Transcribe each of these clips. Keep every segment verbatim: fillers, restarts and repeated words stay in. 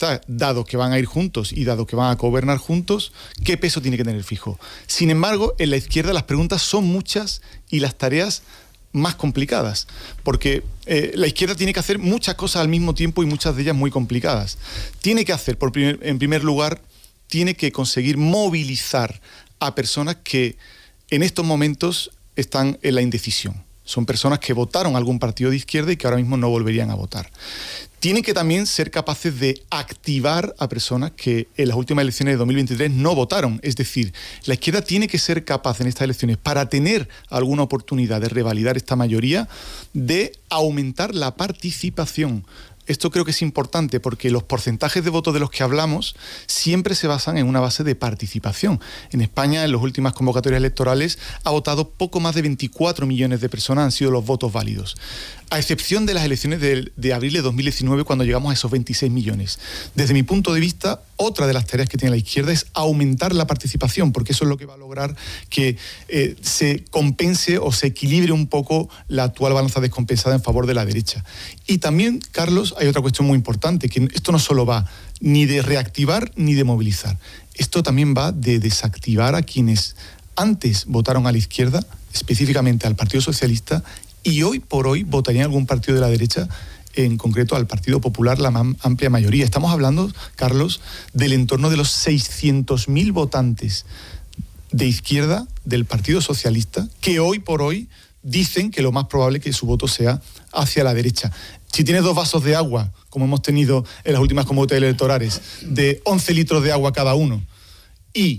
está, dado que van a ir juntos y dado que van a gobernar juntos, qué peso tiene que tener fijo. Sin embargo, en la izquierda las preguntas son muchas y las tareas más complicadas, porque eh, la izquierda tiene que hacer muchas cosas al mismo tiempo y muchas de ellas muy complicadas. Tiene que hacer, por primer, en primer lugar, tiene que conseguir movilizar a personas que en estos momentos están en la indecisión. Son personas que votaron a algún partido de izquierda y que ahora mismo no volverían a votar. Tienen que también ser capaces de activar a personas que en las últimas elecciones de dos mil veintitrés no votaron. Es decir, la izquierda tiene que ser capaz en estas elecciones, para tener alguna oportunidad de revalidar esta mayoría, de aumentar la participación. Esto creo que es importante porque los porcentajes de votos de los que hablamos siempre se basan en una base de participación. En España, en las últimas convocatorias electorales, ha votado poco más de veinticuatro millones de personas, han sido los votos válidos. A excepción de las elecciones de, de abril de dos mil diecinueve, cuando llegamos a esos veintiséis millones. Desde mi punto de vista, otra de las tareas que tiene la izquierda es aumentar la participación, porque eso es lo que va a lograr que eh, se compense o se equilibre un poco la actual balanza descompensada en favor de la derecha. Y también, Carlos, hay otra cuestión muy importante, que esto no solo va ni de reactivar ni de movilizar. Esto también va de desactivar a quienes antes votaron a la izquierda, específicamente al Partido Socialista, y hoy por hoy votarían algún partido de la derecha, en concreto al Partido Popular, la más amplia mayoría. Estamos hablando, Carlos, del entorno de los seiscientos mil votantes de izquierda del Partido Socialista, que hoy por hoy dicen que lo más probable es que su voto sea hacia la derecha. Si tienes dos vasos de agua, como hemos tenido en las últimas convocatorias electorales, de once litros de agua cada uno, y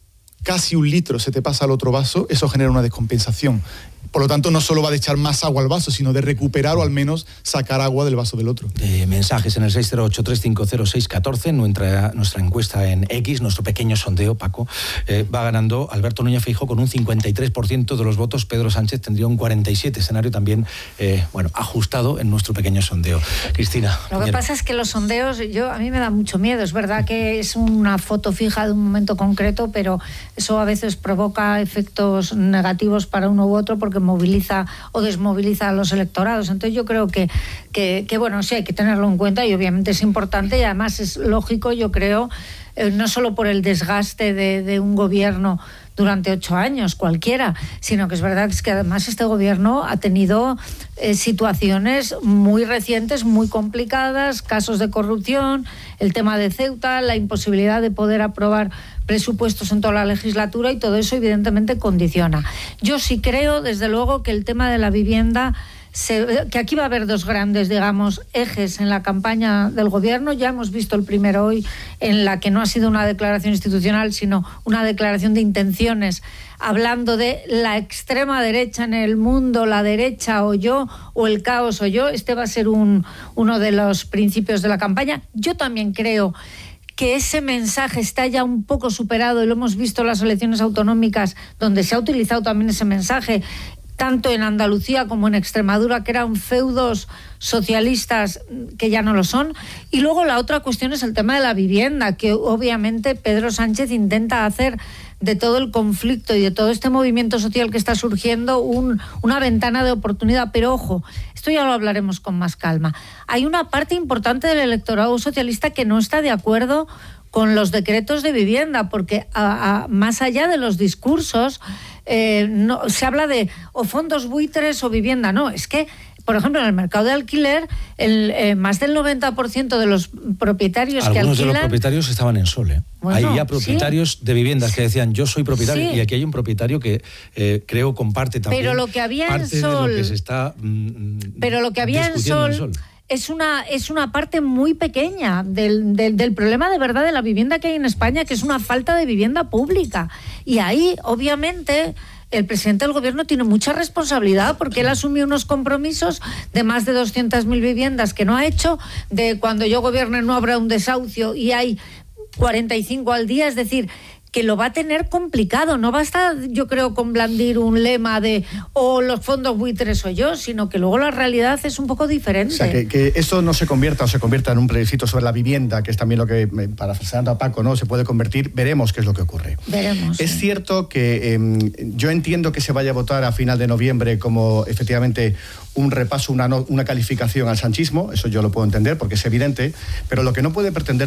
casi un litro se te pasa al otro vaso, eso genera una descompensación. Por lo tanto, no solo va de echar más agua al vaso, sino de recuperar o al menos sacar agua del vaso del otro. Eh, mensajes en el seis cero ocho, tres cinco cero, seis uno cuatro, nuestra, nuestra encuesta en X, nuestro pequeño sondeo, Paco, eh, va ganando Alberto Núñez Feijóo con un cincuenta y tres por ciento de los votos, Pedro Sánchez tendría un cuarenta y siete por ciento, escenario también, eh, bueno, ajustado en nuestro pequeño sondeo. Cristina. Lo que Piñero. pasa es que los sondeos, yo a mí me da mucho miedo, es verdad que es una foto fija de un momento concreto, pero eso a veces provoca efectos negativos para uno u otro porque moviliza o desmoviliza a los electorados. Entonces yo creo que, que, que bueno, sí hay que tenerlo en cuenta y obviamente es importante y además es lógico, yo creo, eh, no solo por el desgaste de, de un gobierno durante ocho años, cualquiera, sino que es verdad que, es que además este gobierno ha tenido eh, situaciones muy recientes, muy complicadas, casos de corrupción, el tema de Ceuta, la imposibilidad de poder aprobar presupuestos en toda la legislatura y todo eso evidentemente condiciona. Yo sí creo, desde luego, que el tema de la vivienda, se, que aquí va a haber dos grandes, digamos, ejes en la campaña del gobierno. Ya hemos visto el primero hoy, en la que no ha sido una declaración institucional, sino una declaración de intenciones, hablando de la extrema derecha en el mundo, la derecha o yo, o el caos o yo. Este va a ser un, uno de los principios de la campaña. Yo también creo que ese mensaje está ya un poco superado y lo hemos visto en las elecciones autonómicas, donde se ha utilizado también ese mensaje, tanto en Andalucía como en Extremadura, que eran feudos socialistas que ya no lo son. Y luego la otra cuestión es el tema de la vivienda, que obviamente Pedro Sánchez intenta hacer de todo el conflicto y de todo este movimiento social que está surgiendo un, una ventana de oportunidad. Pero ojo, esto ya lo hablaremos con más calma. Hay una parte importante del electorado socialista que no está de acuerdo con los decretos de vivienda, porque a, a, más allá de los discursos, eh, no, se habla de o fondos buitres o vivienda. No, es que, por ejemplo, en el mercado de alquiler, el, eh, más del noventa por ciento de los propietarios Algunos que alquilan... Algunos de los propietarios estaban en Sol, ¿eh? Bueno, hay ya propietarios sí. de viviendas que decían, yo soy propietario, sí. y aquí hay un propietario que eh, creo comparte también Pero lo que había parte en Sol, de lo que se está mm, Pero lo que había en Sol... en Sol. Es una, es una parte muy pequeña del, del, del problema de verdad de la vivienda que hay en España, que es una falta de vivienda pública. Y ahí, obviamente, el presidente del gobierno tiene mucha responsabilidad porque él asumió unos compromisos de más de doscientas mil viviendas que no ha hecho, de cuando yo gobierne no habrá un desahucio y hay cuarenta y cinco al día, es decir, que lo va a tener complicado. No basta, yo creo, con blandir un lema de o oh, los fondos buitres o yo, sino que luego la realidad es un poco diferente. O sea, que, que esto no se convierta o se convierta en un plebiscito sobre la vivienda, que es también lo que, parafraseando a Paco, ¿no?, se puede convertir. Veremos qué es lo que ocurre. Veremos. Es sí. cierto que eh, yo entiendo que se vaya a votar a final de noviembre como efectivamente un repaso, una, no, una calificación al sanchismo, eso yo lo puedo entender porque es evidente, pero lo que no puede pretender